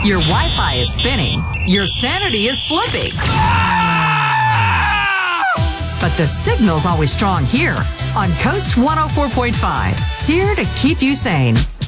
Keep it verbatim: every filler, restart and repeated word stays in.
Your Wi-Fi is spinning. Your sanity is slipping. But the signal's always strong here on Coast one oh four point five. Here to keep you sane.